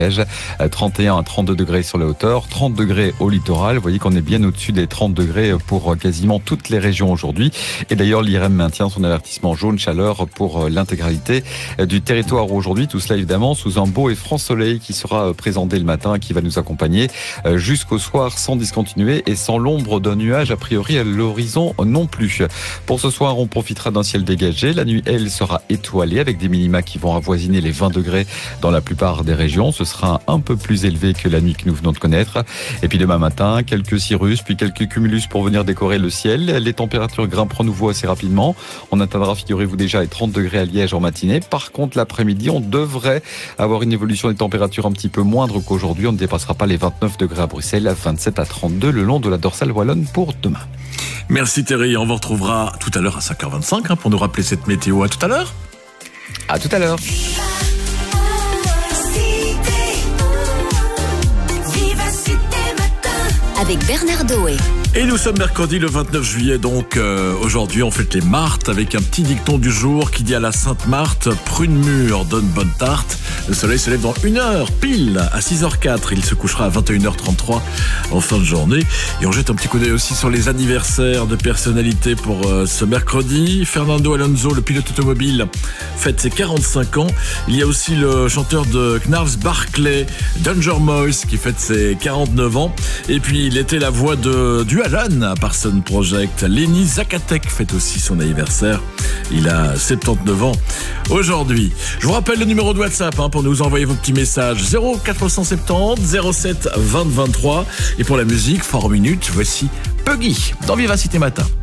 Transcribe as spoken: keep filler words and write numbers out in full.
trente et un à trente-deux degrés sur les hauteurs, trente degrés au littoral. Vous voyez qu'on est bien au-dessus des trente degrés pour quasiment toutes les régions aujourd'hui. Et d'ailleurs, l'I R M maintient son avertissement jaune chaleur pour l'intégralité du territoire aujourd'hui. Tout cela évidemment sous un beau et franc soleil qui sera présent dès le matin, qui va nous accompagner jusqu'au soir sans discontinuer et sans l'ombre d'un nuage a priori à l'horizon non plus. Pour ce soir, on profitera d'un ciel dégagé. La nuit, elle, sera étoilée avec des minima qui vont avoisiner les vingt degrés dans la plupart des régions. Ce sera un peu plus élevé que la nuit que nous venons de connaître. Et puis demain matin, quelques cirrus, puis quelques cumulus pour venir décorer le ciel. Les températures grimperont à nouveau assez rapidement. On atteindra, figurez-vous déjà, les trente degrés à Liège en matinée. Par contre, l'après-midi, on devrait avoir une évolution des températures un petit peu moindre qu'aujourd'hui. On ne dépassera pas les vingt-neuf degrés à Bruxelles, à vingt-sept à trente-deux le long de la dorsale wallonne pour demain. Merci Thierry, on vous retrouvera tout à l'heure à cinq heures vingt-cinq hein, pour nous rappeler cette météo. À tout à l'heure. À tout à l'heure. Avec Bernard Doé. Et nous sommes mercredi le vingt-neuf juillet, donc euh, aujourd'hui on fête les Martes avec un petit dicton du jour qui dit à la Sainte Marthe, prune mûre donne bonne tarte. Le soleil se lève dans une heure pile à six heures quatre, il se couchera à vingt et une heures trente-trois en fin de journée. Et on jette un petit coup d'œil aussi sur les anniversaires de personnalités pour euh, ce mercredi. Fernando Alonso, le pilote automobile, fête ses quarante-cinq ans. Il y a aussi le chanteur de Gnarls Barclay, Danger Mouse, qui fête ses quarante-neuf ans. Et puis il était la voix de du Alan à Parson Project. Lenny Zakatek fête aussi son anniversaire. Il a soixante-dix-neuf ans aujourd'hui. Je vous rappelle le numéro de WhatsApp hein, pour nous envoyer vos petits messages. zéro quatre cent soixante-dix zéro sept vingt vingt-trois. Et pour la musique, fort minute, voici Puggy dans Vivacité Matin.